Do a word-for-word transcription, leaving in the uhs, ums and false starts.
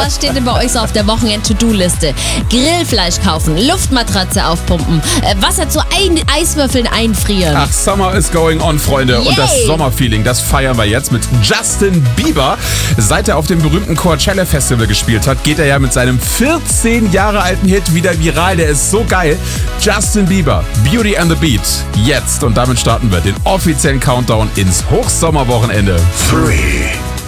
Was steht denn bei euch so auf der Wochenend-To-Do-Liste? Grillfleisch kaufen, Luftmatratze aufpumpen, äh, Wasser zu ein Eiswürfeln einfrieren. Ach, Summer is going on, Freunde. Yay. Und das Sommerfeeling, das feiern wir jetzt mit Justin Bieber. Seit er auf dem berühmten Coachella Festival gespielt hat, geht er ja mit seinem vierzehn Jahre alten Hit wieder viral. Der ist so geil. Justin Bieber, Beauty and the Beat. Jetzt. Und damit starten wir den offiziellen Countdown ins Hochsommerwochenende. Three.